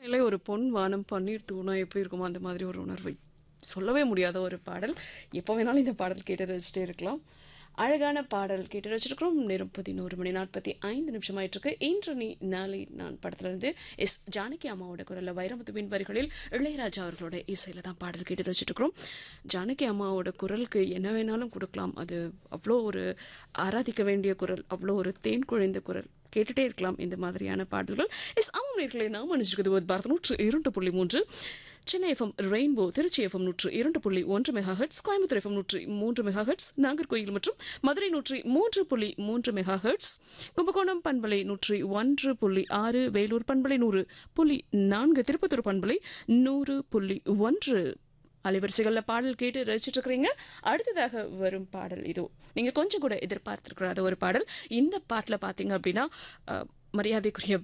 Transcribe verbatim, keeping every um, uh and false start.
இல்லை ஒரு பொன் வானம் பன்னீர் தூணா எப்படி இருக்குமோ அந்த மாதிரி ஒரு உணர்வை சொல்லவே முடியாத ஒரு பாடல். எப்போ வேணாலும் இந்த பாடல் கேட்டு ரசிச்சுட்டே இருக்கலாம். அழகான பாடல் கேட்டு ரசிச்சிருக்கிறோம். நேரம் பதினோரு மணி நாற்பத்தி ஐந்து நிமிஷம் ஆயிட்டு இருக்கு. இன்று நீ நாளை நான் படத்துல இருந்து எஸ் ஜானகி அம்மாவோட குரல்ல வைரமுத்துவின் வரிகளில் இளையராஜா அவர்களோட இசையில தான் பாடல் கேட்டு ரசிச்சுட்டு இருக்கிறோம். ஜானகி அம்மாவோட குரலுக்கு என்ன வேணாலும் கொடுக்கலாம். அது அவ்வளோ ஒரு ஆராதிக்க வேண்டிய குரல், அவ்வளோ ஒரு தேன் குழைந்த குரல். கேட்டுட்டே இருக்கலாம் இந்த மாதிரியான பாடல்கள். எஸ் ஆமாம் நேர்களை நாம் அணிஞ்சிருக்கிறது ஒரு பாரத நூற்று இரண்டு புள்ளி மூன்று Chennai FM rainbow, Trichy FM நூற்று இரண்டு புள்ளி ஒன்று மெகா ஹெட்ஸ், கோயம்புத்தூர் எஃப்எம் நூற்று மூன்று மெகா ஹெட்ஸ், நாகர்கோயில் மற்றும் மதுரை நூற்றி மூன்று புள்ளி மூன்று மெகா ஹெட்ஸ், கும்பகோணம் பண்பலை நூற்றி ஒன்று புள்ளி ஆறு, வேலூர் பண்பலை நூறு புள்ளி நான்கு, திருப்பத்தூர் பண்பலை நூறு புள்ளி ஒன்று அலைவரிசைகளில் பாடல் கேட்டு ரசிச்சுட்டு இருக்கிறீங்க. அடுத்ததாக வரும் பாடல் இதோ நீங்க கொஞ்சம் கூட எதிர்பார்த்திருக்கிற ஒரு பாடல். இந்த பாட்டில் பார்த்தீங்க அப்படின்னா மரியாதைக்குரிய